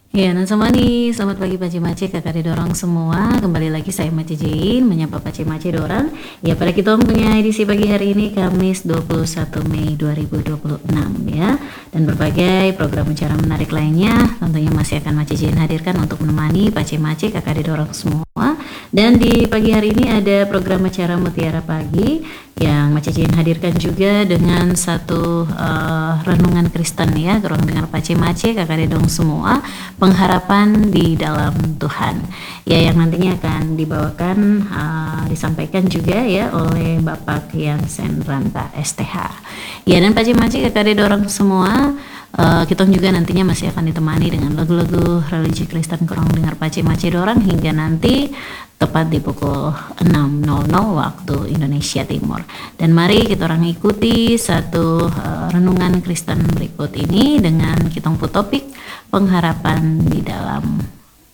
Ya, nah sama nih, selamat pagi Pace Mace kakak dorong semua. Kembali lagi saya Mace Jain menyapa Pace Mace dorang. Ya, pada kita punya edisi pagi hari ini Kamis 21 Mei 2026 ya. Dan berbagai program acara menarik lainnya tentunya masih akan Mace Jain hadirkan untuk menemani Pace Mace kakak dorong semua. Dan di pagi hari ini ada program acara Mutiara Pagi yang Mace Jain hadirkan juga dengan satu renungan Kristen ya, gerong dengar Pace Mace kakak dong semua, pengharapan di dalam Tuhan ya, yang nantinya akan dibawakan disampaikan juga ya oleh Bapak Yansen Ranta STH ya. Dan Pace Mace kakak dorong semua, kita juga nantinya masih akan ditemani dengan lagu-lagu religi Kristen kurang dengar Pace Mace dorang hingga nanti tepat di pukul 6.00 waktu Indonesia Timur. Dan mari kita orang ikuti satu renungan Kristen berikut ini dengan kita topik pengharapan di dalam